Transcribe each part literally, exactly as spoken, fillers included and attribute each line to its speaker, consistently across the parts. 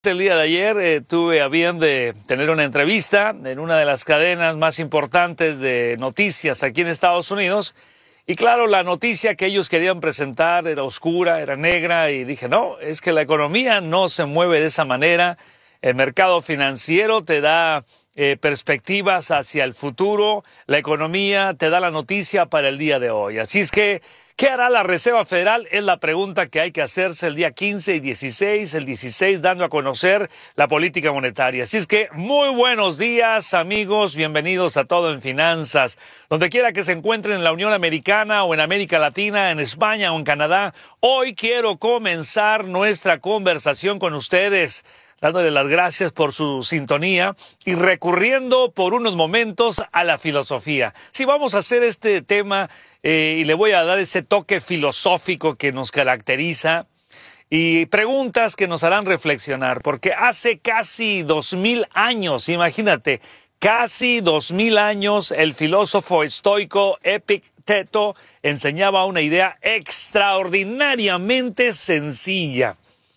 Speaker 1: El día de ayer eh, tuve a bien de tener una entrevista en una de las cadenas más importantes de noticias aquí en Estados Unidos. Y claro, la noticia que ellos querían presentar era oscura, era negra, y dije, no, es que la economía no se mueve de esa manera. El mercado financiero te da eh, perspectivas hacia el futuro, la economía te da la noticia para el día de hoy. Así es que, ¿qué hará la Reserva Federal? Es la pregunta que hay que hacerse el día quince y dieciséis, el dieciséis dando a conocer la política monetaria. Así es que muy buenos días, amigos, bienvenidos a Todo en Finanzas. Donde quiera que se encuentren en la Unión Americana o en América Latina, en España o en Canadá, hoy quiero comenzar nuestra conversación con ustedes, dándole las gracias por su sintonía y recurriendo por unos momentos a la filosofía. Sí, vamos a hacer este tema eh, y le voy a dar ese toque filosófico que nos caracteriza y preguntas que nos harán reflexionar, porque hace casi dos mil años, imagínate, casi dos mil años, el filósofo estoico Epicteto enseñaba una idea extraordinariamente sencilla.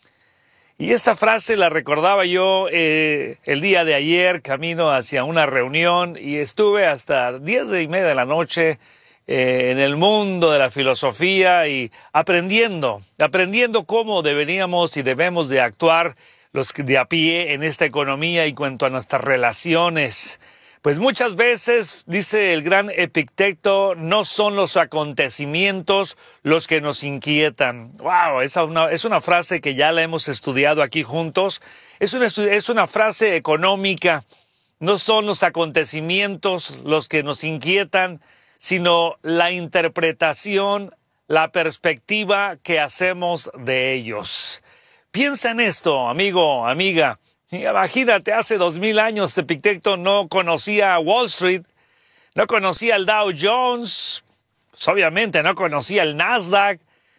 Speaker 1: Y esta frase la recordaba yo eh, el día de ayer, camino hacia una reunión, y estuve hasta diez y media de la noche eh, en el mundo de la filosofía y aprendiendo, aprendiendo cómo deberíamos y debemos de actuar los de a pie en esta economía y en cuanto a nuestras relaciones. Pues muchas veces, dice el gran Epicteto, no son los acontecimientos los que nos inquietan. ¡Wow! Esa una, es una frase que ya la hemos estudiado aquí juntos. Es una, es una frase económica. No son los acontecimientos los que nos inquietan, sino la interpretación, la perspectiva que hacemos de ellos. Piensa en esto, amigo, amiga. Imagínate, hace dos mil años Epicteto no conocía Wall Street, no conocía el Dow Jones, pues obviamente no conocía el Nasdaq,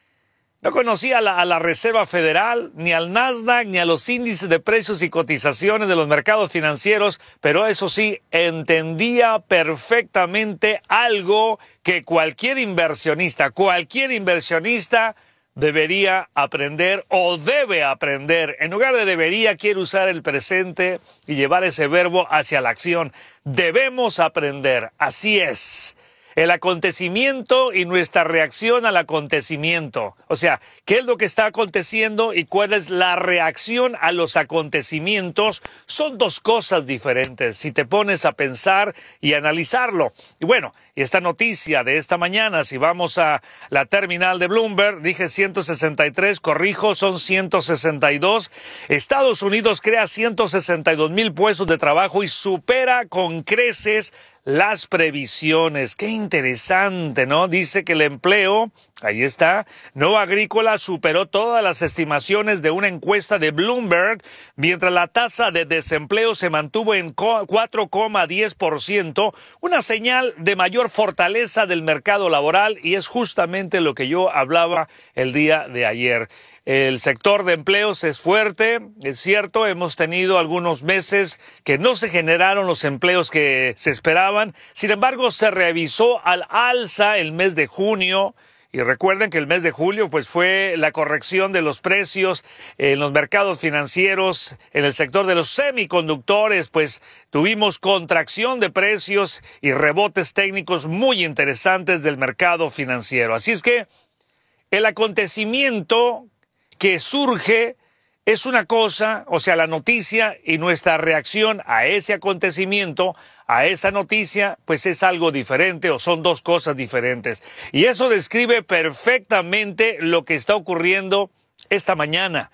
Speaker 1: no conocía a la, a la Reserva Federal, ni al Nasdaq, ni a los índices de precios y cotizaciones de los mercados financieros, pero eso sí, entendía perfectamente algo que cualquier inversionista, cualquier inversionista debería aprender o debe aprender. En lugar de debería, quiero usar el presente y llevar ese verbo hacia la acción. Debemos aprender, así es. El acontecimiento y nuestra reacción al acontecimiento. O sea, ¿qué es lo que está aconteciendo y cuál es la reacción a los acontecimientos? Son dos cosas diferentes si te pones a pensar y analizarlo. Y bueno, y esta noticia de esta mañana, si vamos a la terminal de Bloomberg, dije ciento sesenta y tres, corrijo, son ciento sesenta y dos. Estados Unidos crea ciento sesenta y dos mil puestos de trabajo y supera con creces las previsiones. Qué interesante, ¿no? Dice que el empleo, ahí está, no agrícola superó todas las estimaciones de una encuesta de Bloomberg, mientras la tasa de desempleo se mantuvo en cuatro coma diez por ciento, una señal de mayor fortaleza del mercado laboral, y es justamente lo que yo hablaba el día de ayer. El sector de empleos es fuerte, es cierto, hemos tenido algunos meses que no se generaron los empleos que se esperaban, sin embargo se revisó al alza el mes de junio, y recuerden que el mes de julio pues fue la corrección de los precios en los mercados financieros, en el sector de los semiconductores, pues tuvimos contracción de precios y rebotes técnicos muy interesantes del mercado financiero. Así es que el acontecimiento que surge es una cosa, o sea, la noticia, y nuestra reacción a ese acontecimiento, a esa noticia, pues es algo diferente o son dos cosas diferentes. Y eso describe perfectamente lo que está ocurriendo esta mañana.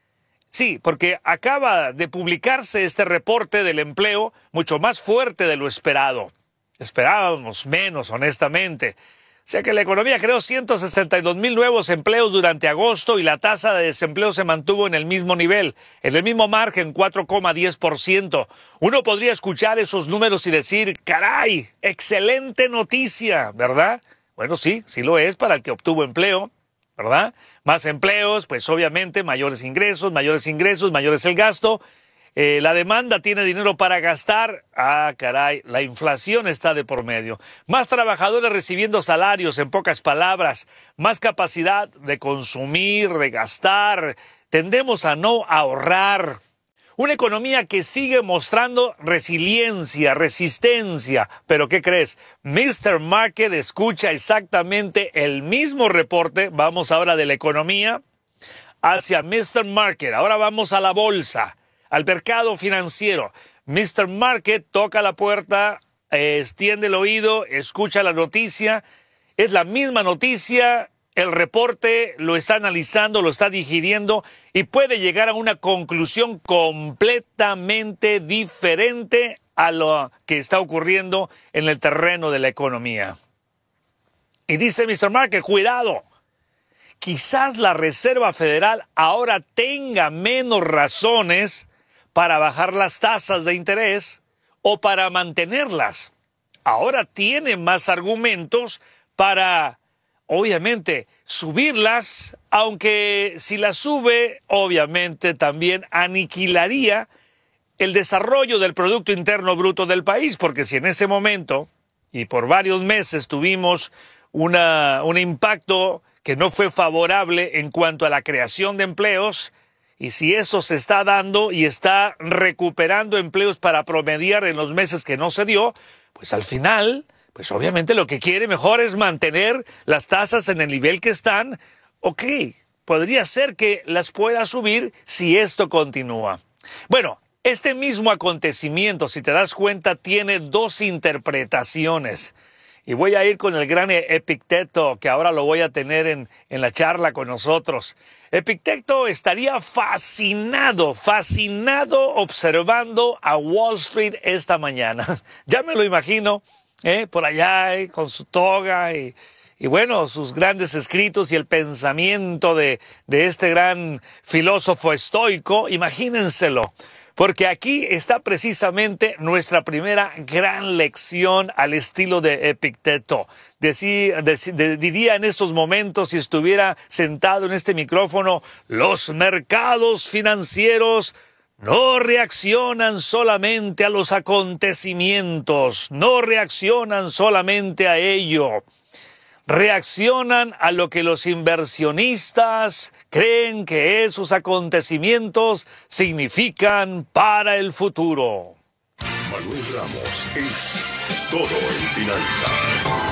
Speaker 1: Sí, porque acaba de publicarse este reporte del empleo mucho más fuerte de lo esperado. Esperábamos menos, honestamente. O sea que la economía creó ciento sesenta y dos mil nuevos empleos durante agosto y la tasa de desempleo se mantuvo en el mismo nivel, en el mismo margen, cuatro coma diez por ciento. Uno podría escuchar esos números y decir, caray, excelente noticia, ¿verdad? Bueno, sí, sí lo es para el que obtuvo empleo, ¿verdad? Más empleos, pues obviamente mayores ingresos, mayores ingresos, mayor es el gasto. Eh, la demanda tiene dinero para gastar. Ah, caray, la inflación está de por medio. Más trabajadores recibiendo salarios, en pocas palabras. Más capacidad de consumir, de gastar. Tendemos a no ahorrar. Una economía que sigue mostrando resiliencia, resistencia. Pero ¿qué crees? mister Market escucha exactamente el mismo reporte. Vamos ahora de la economía hacia mister Market. Ahora vamos a la bolsa, al mercado financiero. mister Market toca la puerta, eh, extiende el oído, escucha la noticia. Es la misma noticia. El reporte lo está analizando, lo está digiriendo y puede llegar a una conclusión completamente diferente a lo que está ocurriendo en el terreno de la economía. Y dice mister Market, cuidado, quizás la Reserva Federal ahora tenga menos razones para bajar las tasas de interés o para mantenerlas. Ahora tiene más argumentos para, obviamente, subirlas, aunque si las sube, obviamente también aniquilaría el desarrollo del Producto Interno Bruto del país, porque si en ese momento y por varios meses tuvimos una, un impacto que no fue favorable en cuanto a la creación de empleos, y si eso se está dando y está recuperando empleos para promediar en los meses que no se dio, pues al final, pues obviamente lo que quiere mejor es mantener las tasas en el nivel que están. Ok, podría ser que las pueda subir si esto continúa. Bueno, este mismo acontecimiento, si te das cuenta, tiene dos interpretaciones. Y voy a ir con el gran Epicteto, que ahora lo voy a tener en, en la charla con nosotros. Epicteto estaría fascinado, fascinado observando a Wall Street esta mañana. Ya me lo imagino, ¿eh? por allá, ¿eh? con su toga y, y bueno, sus grandes escritos y el pensamiento de, de este gran filósofo estoico. Imagínenselo. Porque aquí está precisamente nuestra primera gran lección al estilo de Epicteto. Decí, decí, de, diría en estos momentos, si estuviera sentado en este micrófono, los mercados financieros no reaccionan solamente a los acontecimientos, no reaccionan solamente a ello. Reaccionan a lo que los inversionistas creen que esos acontecimientos significan para el futuro.
Speaker 2: Manuel Ramos es todo en finanzas.